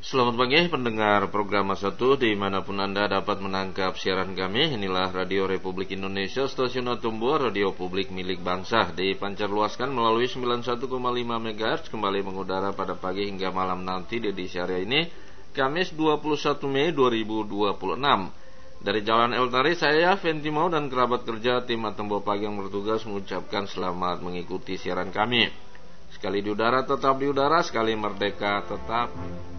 Selamat pagi pendengar program Satu dimanapun Anda dapat menangkap siaran kami. Inilah Radio Republik Indonesia, stasiun Atumbo, radio publik milik bangsa. Dipancarluaskan melalui 91,5 MHz, kembali mengudara pada pagi hingga malam nanti di edisi hari ini, Kamis 21 Mei 2026. Dari Jalan El Tari, saya Ventimau dan kerabat kerja tim Atumbo Pagi yang bertugas mengucapkan selamat mengikuti siaran kami. Sekali di udara tetap di udara, sekali merdeka tetap